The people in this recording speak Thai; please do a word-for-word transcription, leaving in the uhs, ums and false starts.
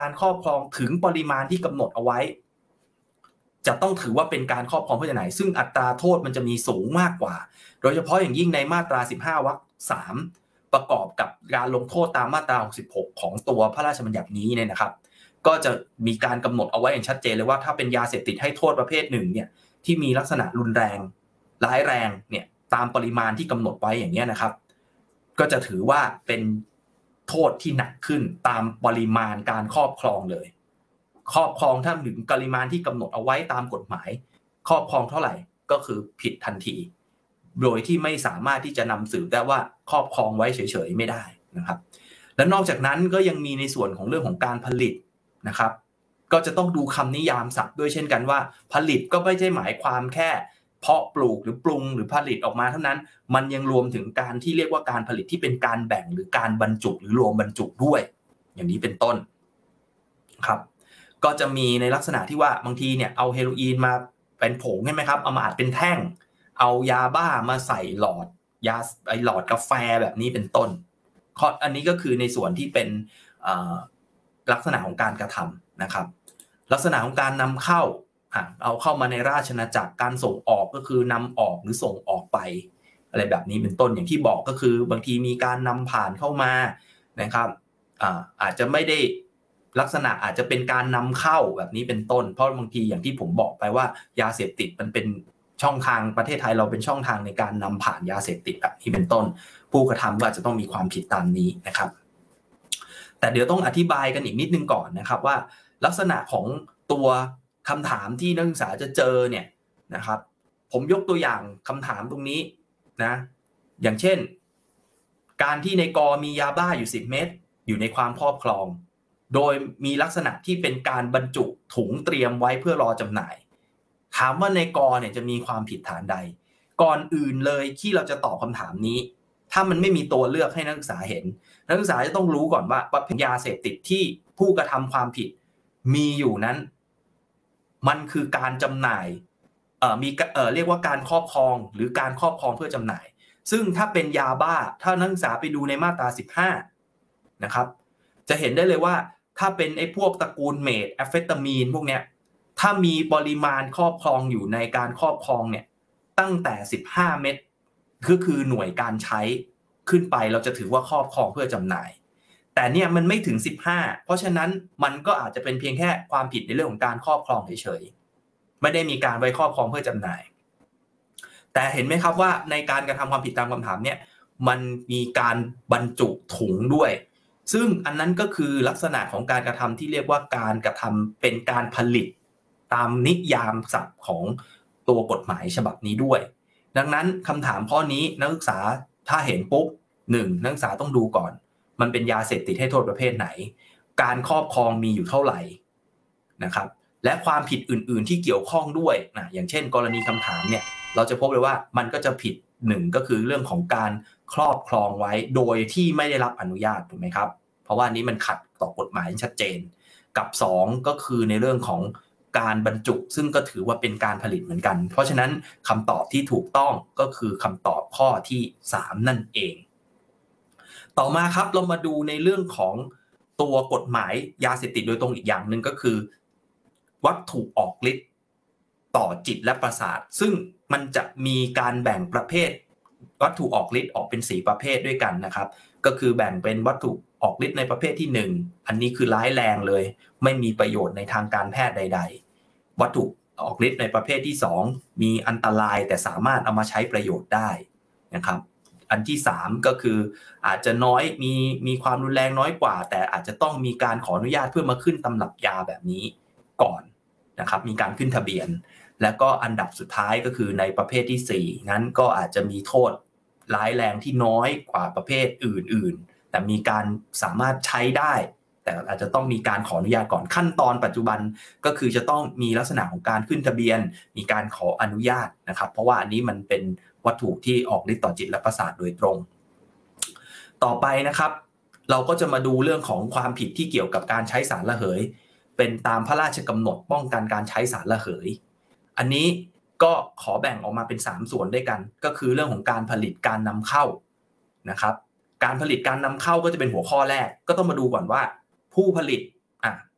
การครอบครองถึงปริมาณที่กำหนดเอาไว้จะต้องถือว่าเป็นการครอบครองเพื่อจำหน่ายซึ่งอัตราโทษมันจะมีสูงมากกว่าโดยเฉพาะอย่างยิ่งในมาตราสิบห้าวรรคสามประกอบกับการลงโทษตามมาตราหกสิบหกของตัวพระราชบัญญัตินี้เนี่ยนะครับก็จะมีการกำหนดเอาไว้อย่างชัดเจนเลยว่าถ้าเป็นยาเสพติดให้โทษประเภทหนึ่งเนี่ยที่มีลักษณะรุนแรงร้ายแรงเนี่ยตามปริมาณที่กำหนดไว้อย่างนี้นะครับก็จะถือว่าเป็นโทษที่หนักขึ้นตามปริมาณการครอบครองเลยครอบครองถ้าถึงปริมาณที่กำหนดเอาไว้ตามกฎหมายครอบครองเท่าไหร่ก็คือผิดทันทีโดยที่ไม่สามารถที่จะนำสืบได้ว่าครอบครองไว้เฉยๆไม่ได้นะครับและนอกจากนั้นก็ยังมีในส่วนของเรื่องของการผลิตนะครับก็จะต้องดูคำนิยามศัพท์ด้วยเช่นกันว่าผลิตก็ไม่ใช่หมายความแค่เพาะปลูกหรือปรุงหรือผลิตออกมาเท่านั้นมันยังรวมถึงการที่เรียกว่าการผลิตที่เป็นการแบ่งหรือการบรรจุหรือรวมบรรจุด้วยอย่างนี้เป็นต้นครับก็จะมีในลักษณะที่ว่าบางทีเนี่ยเอาเฮโรอีนมาเป็นผงใช่ไหมครับเอามาอัดเป็นแท่งเอายาบ้ามาใส่หลอดยาไอหลอดกาแฟแบบนี้เป็นต้นข้ออันนี้ก็คือในส่วนที่เป็นลักษณะของการกระทำนะครับลักษณะของการนำเข้าเอาเข้ามาในราชอาณาจักรการส่งออกก็คือนำออกหรือส่งออกไปอะไรแบบนี้เป็นต้นอย่างที่บอกก็คือบางทีมีการนำผ่านเข้ามานะครับ อาอาจจะไม่ได้ลักษณะอาจจะเป็นการนำเข้าแบบนี้เป็นต้นเพราะบางทีอย่างที่ผมบอกไปว่ายาเสพติดมันเป็นช่องทางประเทศไทยเราเป็นช่องทางในการนำผ่านยาเสพติดแบบนี้เป็นต้นผู้กระทำก็อาจจะต้องมีความผิดตามนี้นะครับแต่เดี๋ยวต้องอธิบายกันอีกนิดนึงก่อนนะครับว่าลักษณะของตัวคำถามที่นักศึกษาจะเจอเนี่ยนะครับผมยกตัวอย่างคำถามตรงนี้นะอย่างเช่นการที่ในกอมียาบ้าอยู่สิบเม็ดอยู่ในความครอบครองโดยมีลักษณะที่เป็นการบรรจุถุงเตรียมไว้เพื่อรอจำหน่ายถามว่าในกอเนี่ยจะมีความผิดฐานใดก่อนอื่นเลยที่เราจะตอบคำถามนี้ถ้ามันไม่มีตัวเลือกให้นักศึกษาเห็นนักศึกษาจะต้องรู้ก่อนว่าประเภทยาเสพติดที่ผู้กระทำความผิดมีอยู่นั้นมันคือการจำหน่ายเอ่อมีเอ่อเรียกว่าการครอบครองหรือการครอบครองเพื่อจำหน่ายซึ่งถ้าเป็นยาบ้าถ้านักศึกษาไปดูในมาตราสิบห้านะครับจะเห็นได้เลยว่าถ้าเป็นไอ้พวกตระกูลเมทแอมเฟตามีนพวกเนี้ยถ้ามีปริมาณครอบครองอยู่ในการครอบครองเนี่ยตั้งแต่สิบห้าเม็ดก็คือหน่วยการใช้ขึ้นไปเราจะถือว่าครอบครองเพื่อจำหน่ายแต่เนี่ยมันไม่ถึงสิบห้าเพราะฉะนั้นมันก็อาจจะเป็นเพียงแค่ความผิดในเรื่องของการครอบครองเฉยๆไม่ได้มีการไว้ครอบครองเพื่อจำหน่ายแต่เห็นไหมครับว่าในการกระทำความผิดตามคำถามเนี่ยมันมีการบรรจุถุงด้วยซึ่งอันนั้นก็คือลักษณะของการกระทำที่เรียกว่าการกระทำเป็นการผลิตตามนิยามศัพท์ของตัวกฎหมายฉบับนี้ด้วยดังนั้นคำถามข้อนี้นักศึกษาถ้าเห็นปุ๊บหนึ่งนักศึกษาต้องดูก่อนมันเป็นยาเสพติดให้โทษประเภทไหนการครอบครองมีอยู่เท่าไหร่นะครับและความผิดอื่นๆที่เกี่ยวข้องด้วยนะอย่างเช่นกรณีคำถามเนี่ยเราจะพบเลยว่ามันก็จะผิดหนึ่งก็คือเรื่องของการครอบครองไว้โดยที่ไม่ได้รับอนุญาตถูกไหมครับเพราะว่านี้มันขัดต่อกฎหมายชัดเจนกับสองก็คือในเรื่องของการบรรจุซึ่งก็ถือว่าเป็นการผลิตเหมือนกันเพราะฉะนั้นคำตอบที่ถูกต้องก็คือคำตอบข้อที่สามนั่นเองต่อมาครับเรามาดูในเรื่องของตัวกฎหมายยาเสพติดโดยตรงอีกอย่างหนึ่งก็คือวัตถุออกฤทธิ์ต่อจิตและประสาทซึ่งมันจะมีการแบ่งประเภทวัตถุออกฤทธิ์ออกเป็นสี่ประเภทด้วยกันนะครับก็คือแบ่งเป็นวัตถุออกฤทธิ์ในประเภทที่หนึ่งอันนี้คือร้ายแรงเลยไม่มีประโยชน์ในทางการแพทย์ใดๆวัตถุออกฤทธิ์ในประเภทที่สองมีอันตรายแต่สามารถเอามาใช้ประโยชน์ได้นะครับอันที่สามก็คืออาจจะน้อยมีมีความรุนแรงน้อยกว่าแต่อาจจะต้องมีการขออนุญาตเพื่อมาขึ้นตำรับยาแบบนี้ก่อนนะครับมีการขึ้นทะเบียนและก็อันดับสุดท้ายก็คือในประเภทที่สี่นั้นก็อาจจะมีโทษร้ายแรงที่น้อยกว่าประเภทอื่นๆแต่มีการสามารถใช้ได้แต่อาจจะต้องมีการขออนุญาตก่อนขั้นตอนปัจจุบันก็คือจะต้องมีลักษณะของการขึ้นทะเบียนมีการขออนุญาตนะครับเพราะว่าอันนี้มันเป็นวัตถุที่ออกฤทธิ์ต่อจิตและประสาทโดยตรงต่อไปนะครับเราก็จะมาดูเรื่องของความผิดที่เกี่ยวกับการใช้สารระเหยเป็นตามพระราชกำหนดป้องกันการใช้สารระเหยอันนี้ก็ขอแบ่งออกมาเป็นสามส่วนด้วยกันก็คือเรื่องของการผลิตการนำเข้านะครับการผลิตการนำเข้าก็จะเป็นหัวข้อแรกก็ต้องมาดูก่อนว่าผู้ผลิตอ่ะ